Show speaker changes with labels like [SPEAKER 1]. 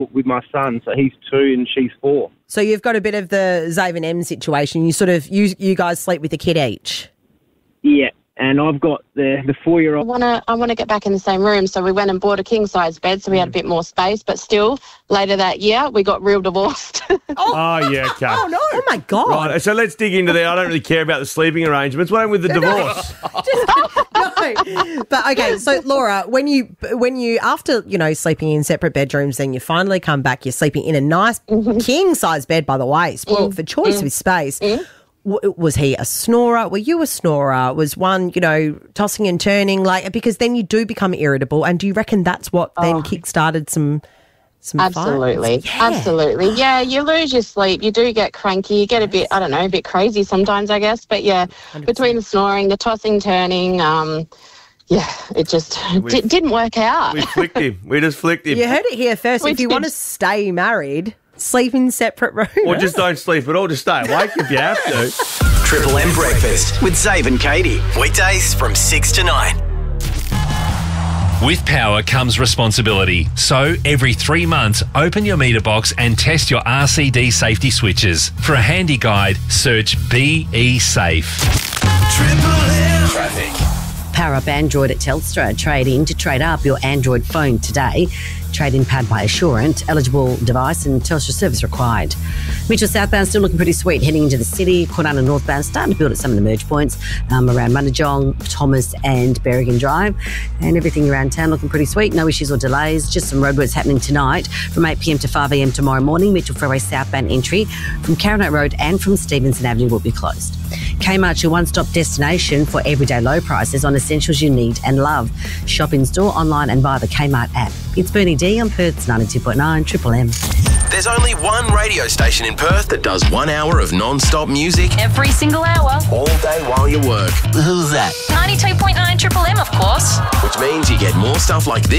[SPEAKER 1] with my son. So he's 2 and she's 4.
[SPEAKER 2] So you've got a bit of the Zave and M situation. You sort of, you guys sleep with a kid each.
[SPEAKER 1] Yeah. And I've got the 4-year-old.
[SPEAKER 3] I want to get back in the same room, so we went and bought a king-size bed, so we had a bit more space. But still, later that year, we got real divorced.
[SPEAKER 4] Oh, yeah, okay.
[SPEAKER 2] Oh, no. Oh, my God.
[SPEAKER 4] Right, so let's dig into there. I don't really care about the sleeping arrangements. What happened with the divorce?
[SPEAKER 2] No. But, okay, so, Laura, when you after, sleeping in separate bedrooms, then you finally come back, you're sleeping in a nice king-size bed, by the way, spoiled for choice with space. Was he a snorer? Were you a snorer? Was one, tossing and turning? Because then you do become irritable. And do you reckon that's what then kick-started some
[SPEAKER 3] Absolutely.
[SPEAKER 2] fights?
[SPEAKER 3] Absolutely. Yeah, you lose your sleep. You do get cranky. You get a bit crazy sometimes, I guess. But, yeah, 100%. Between the snoring, the tossing, turning, it just didn't work out.
[SPEAKER 4] We flicked him. We just flicked him.
[SPEAKER 2] You heard it here first. If you want to stay married, sleep in separate rooms.
[SPEAKER 4] Or just don't sleep at all. Just stay awake if you have to.
[SPEAKER 5] Triple M Breakfast with Zave and Katie. Weekdays from 6 to 9.
[SPEAKER 6] With power comes responsibility. So every 3 months, open your meter box and test your RCD safety switches. For a handy guide, search BE Safe.
[SPEAKER 5] Triple M Traffic.
[SPEAKER 7] Power up Android at Telstra. Trade in to trade up your Android phone today. Trade-in powered by Assurant. Eligible device and Telstra service required. Mitchell southbound still looking pretty sweet heading into the city. Kwinana northbound starting to build at some of the merge points around Munajong, Thomas and Berrigan Drive. And everything around town looking pretty sweet. No issues or delays. Just some roadworks happening tonight from 8 p.m. to 5 a.m. tomorrow morning. Mitchell Freeway southbound entry from Carronite Road and from Stevenson Avenue will be closed. Kmart, your one-stop destination for everyday low prices on essentials you need and love. Shop in store, online and via the Kmart app. It's Bernie D on Perth's 92.9 Triple M.
[SPEAKER 5] There's only one radio station in Perth that does 1 hour of non-stop music
[SPEAKER 8] every single hour,
[SPEAKER 5] all day while you work. Who's that?
[SPEAKER 8] 92.9 Triple M, of course.
[SPEAKER 5] Which means you get more stuff like this